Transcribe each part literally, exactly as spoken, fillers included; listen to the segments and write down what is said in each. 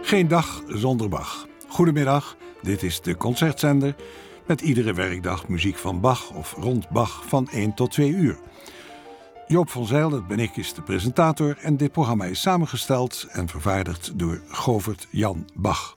Geen dag zonder Bach. Goedemiddag, dit is de Concertzender met iedere werkdag muziek van Bach of rond Bach van één tot twee uur. Joop van Zijl, dat ben ik, is de presentator en dit programma is samengesteld en vervaardigd door Govert Jan Bach.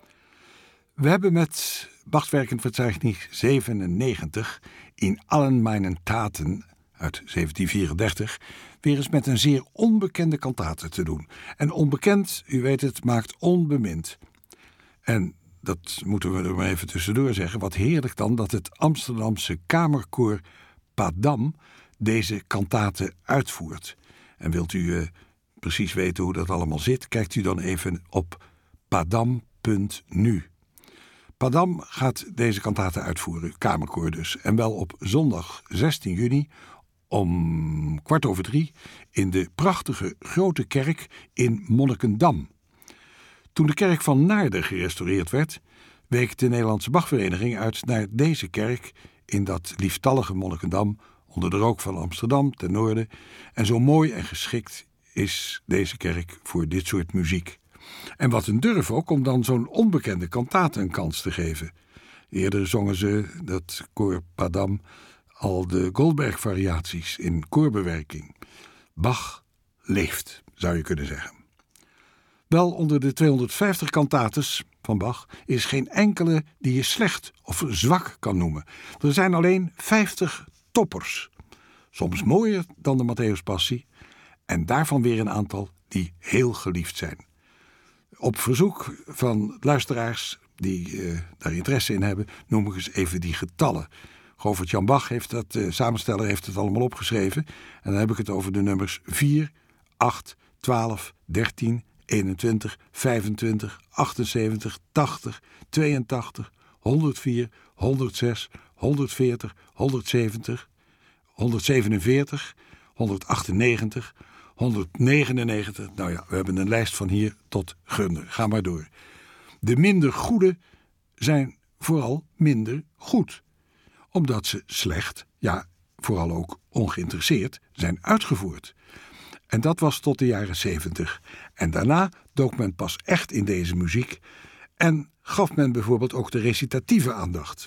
We hebben met Bachwerkenverzeichnis zevenennegentig in allen meinen Taten uit zeventien vierendertig weer eens met een zeer onbekende kantate te doen. En onbekend, u weet het, maakt onbemind. En dat moeten we er maar even tussendoor zeggen. Wat heerlijk dan dat het Amsterdamse kamerkoor Padam deze kantate uitvoert. En wilt u uh, precies weten hoe dat allemaal zit, kijkt u dan even op padam punt nu. Padam gaat deze kantate uitvoeren, kamerkoor dus. En wel op zondag zestien juni om kwart over drie in de prachtige grote kerk in Monnikendam. Toen de kerk van Naarden gerestaureerd werd, week de Nederlandse Bachvereniging uit naar deze kerk in dat lieftallige Monnikendam onder de rook van Amsterdam ten noorden. En zo mooi en geschikt is deze kerk voor dit soort muziek. En wat een durf ook om dan zo'n onbekende kantate een kans te geven. Eerder zongen ze, dat koor Padam, al de Goldberg-variaties in koorbewerking. Bach leeft, zou je kunnen zeggen. Wel, onder de tweehonderdvijftig kantates van Bach is geen enkele die je slecht of zwak kan noemen. Er zijn alleen vijftig toppers. Soms mooier dan de Matthäuspassie en daarvan weer een aantal die heel geliefd zijn. Op verzoek van luisteraars die uh, daar interesse in hebben, noem ik eens even die getallen. Govert Jan Bach heeft dat, uh, samensteller heeft het allemaal opgeschreven. En dan heb ik het over de nummers vier, acht, twaalf, dertien, eenentwintig, vijfentwintig, achtenzeventig, tachtig, tweeëntachtig, honderdvier, honderdzes, honderdveertig, honderdzeventig, honderdzevenenveertig, honderdachtennegentig, honderdnegenennegentig. Nou ja, we hebben een lijst van hier tot gunder. Ga maar door. De minder goede zijn vooral minder goed. Omdat ze slecht, ja, vooral ook ongeïnteresseerd, zijn uitgevoerd. En dat was tot de jaren zeventig. En daarna dook men pas echt in deze muziek en gaf men bijvoorbeeld ook de recitatieve aandacht.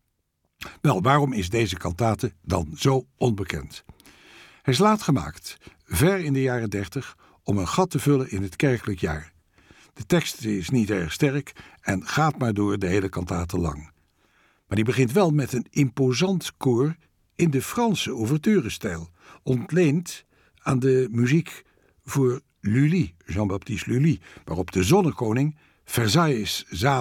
Wel, waarom is deze kantate dan zo onbekend? Hij is laat gemaakt, ver in de jaren dertig, om een gat te vullen in het kerkelijk jaar. De tekst is niet erg sterk en gaat maar door de hele kantate lang. Maar die begint wel met een imposant koor in de Franse ouverturestijl, ontleend aan de muziek voor Lully, Jean-Baptiste Lully, waarop de zonnekoning Versailles zaal